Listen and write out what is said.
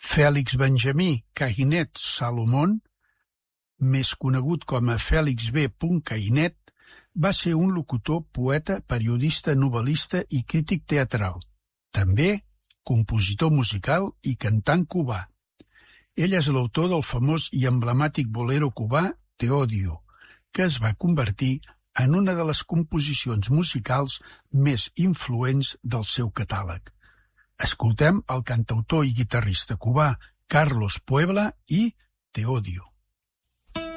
Félix Benjamí Cainet Salomón, més conegut com a Félix B. Cainet, va ser un locutor, poeta, periodista, novel·lista i crític teatral. També compositor musical i cantant cubà. Ell és l'autor del famós i emblemàtic bolero cubà Te odio, que es va convertir en una de les composicions musicals més influents del seu catàleg. Escoltem el cantautor i guitarrista cubà Carlos Puebla i Te odio.